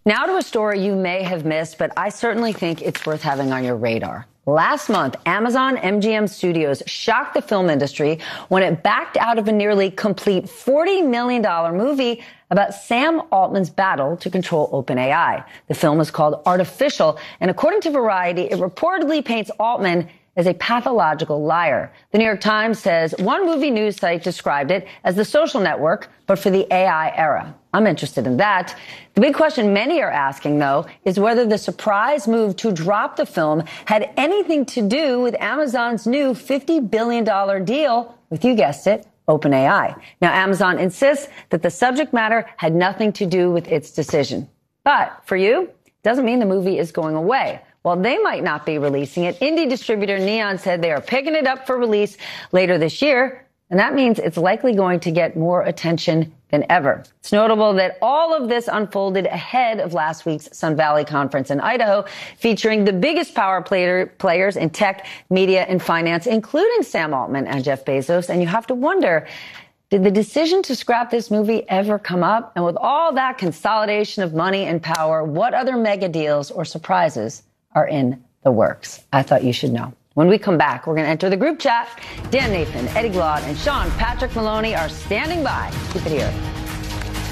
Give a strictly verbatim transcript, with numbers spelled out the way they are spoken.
Now to a story you may have missed, but I certainly think it's worth having on your radar. Last month, Amazon M G M Studios shocked the film industry when it backed out of a nearly complete forty million dollars movie about Sam Altman's battle to control OpenAI. The film is called Artificial, and according to Variety, it reportedly paints Altman as a pathological liar. The New York Times says one movie news site described it as The Social Network, but for the A I era. I'm interested in that. The big question many are asking, though, is whether the surprise move to drop the film had anything to do with Amazon's new fifty billion dollars deal with, you guessed it, OpenAI. Now, Amazon insists that the subject matter had nothing to do with its decision. But for you, it doesn't mean the movie is going away. While they might not be releasing it, indie distributor Neon said they are picking it up for release later this year. And that means it's likely going to get more attention than ever. It's notable that all of this unfolded ahead of last week's Sun Valley Conference in Idaho, featuring the biggest power player, players in tech, media, and finance, including Sam Altman and Jeff Bezos. And you have to wonder, did the decision to scrap this movie ever come up? And with all that consolidation of money and power, what other mega deals or surprises are in the works? I thought you should know. When we come back, we're going to enter the group chat. Dan Nathan, Eddie Glaude, and Sean Patrick Maloney are standing by. Keep it here.